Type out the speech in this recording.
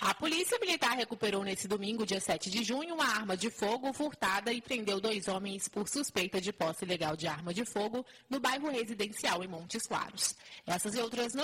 A Polícia Militar recuperou nesse domingo, dia 7 de junho, uma arma de fogo furtada e prendeu 2 homens por suspeita de posse ilegal de arma de fogo no bairro residencial em Montes Claros. Essas e outras